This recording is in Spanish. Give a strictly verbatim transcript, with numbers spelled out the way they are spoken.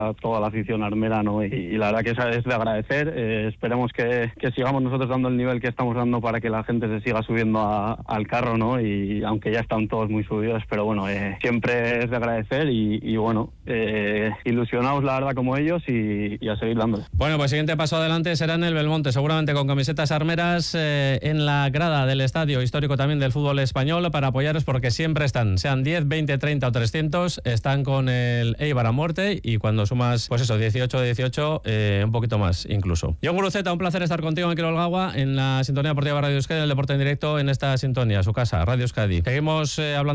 a toda la afición armera, ¿no? Y, y la verdad que es, es de agradecer. Eh, esperemos que, que sigamos nosotros dando el nivel que estamos dando para que la gente se siga subiendo a, al carro, ¿no? Y aunque ya están todos muy subidos, pero bueno, eh, siempre es de agradecer y, y bueno, eh, ilusionados la verdad como ellos y, y a seguir dándole. Bueno, pues siguiente paso adelante será en el Belmonte, seguramente con camisetas armeras eh, en la grada del estadio histórico también del fútbol español para apoyaros, porque siempre están, sean diez, veinte, treinta o trescientos, están con el Eibar a muerte, y cuando sumas, pues eso, dieciocho, dieciocho, eh, un poquito más incluso. Jon Guruceta, un placer estar contigo en Quirol Gaua, en la sintonía deportiva Radio Euskadi, en el deporte en directo, en esta sintonía, su casa, Radio Euskadi. Seguimos eh, hablando